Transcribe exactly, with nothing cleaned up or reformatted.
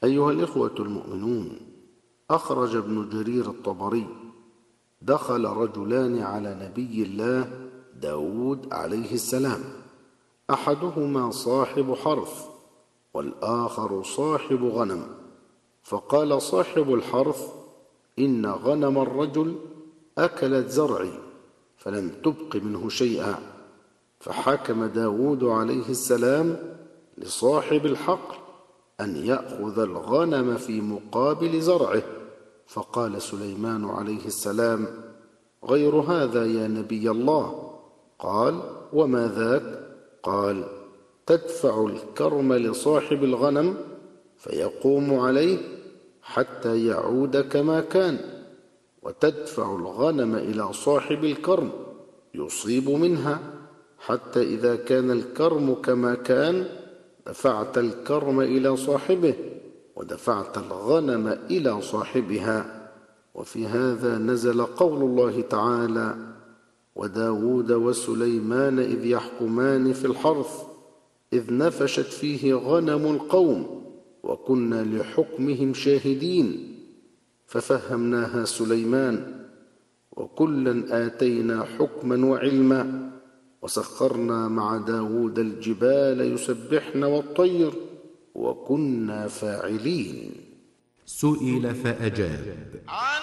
أيها الإخوة المؤمنون، أخرج ابن جرير الطبري: دخل رجلان على نبي الله داود عليه السلام، أحدهما صاحب حرث والآخر صاحب غنم، فقال صاحب الحرث: إن غنم الرجل أكلت زرعي فلم تبق منه شيئا. فحكم داود عليه السلام لصاحب الحقل أن يأخذ الغنم في مقابل زرعه، فقال سليمان عليه السلام: غير هذا يا نبي الله. قال: وما ذاك؟ قال: تدفع الكرم لصاحب الغنم فيقوم عليه حتى يعود كما كان، وتدفع الغنم إلى صاحب الكرم يصيب منها حتى إذا كان الكرم كما كان دفعت الكرم إلى صاحبه ودفعت الغنم إلى صاحبها. وفي هذا نزل قول الله تعالى: وداود وسليمان إذ يحكمان في الحرث إذ نفشت فيه غنم القوم وكنا لحكمهم شاهدين ففهمناها سليمان وكلا آتينا حكما وعلما وسخرنا مع داود الجبال يسبحن والطير وكنا فاعلين. سئل فأجاب: